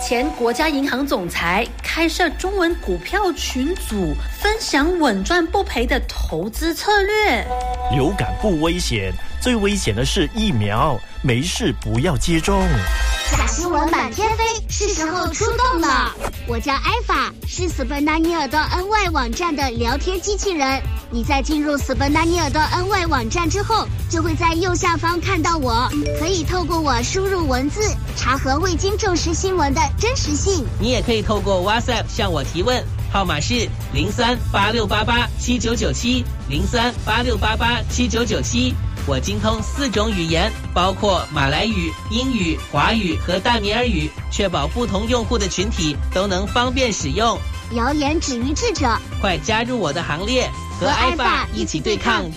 前国家银行总裁开设中文股票群组，分享稳赚不赔的投资策略。 流感不危险，最危险的是疫苗，没事不要接种。 假新闻满天飞，是时候出动了。我叫艾法，是斯本纳尼尔的 NY 网站的聊天机器人。你在进入斯本纳尼尔的 NY 网站之后，就会在右下方看到我，可以透过我输入文字，查核未经证实新闻的真实性。 你也可以透过 WhatsApp 向我提问，号码是0386887997，0386887997。我精通4种语言，包括马来语、英语、华语和大米尔语，确保不同用户的群体都能方便使用。 谣言止于智者， 快加入我的行列，和艾法一起对抗